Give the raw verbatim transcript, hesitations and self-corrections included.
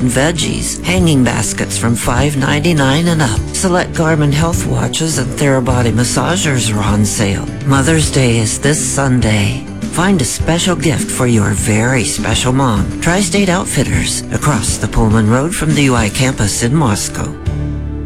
and veggies. Hanging baskets from five ninety-nine and up. Select Garmin health watches and Therabody massagers are on sale. Mother's Day is this Sunday. Find a special gift for your very special mom. Tri-State Outfitters, across the Pullman Road from the U I campus in Moscow.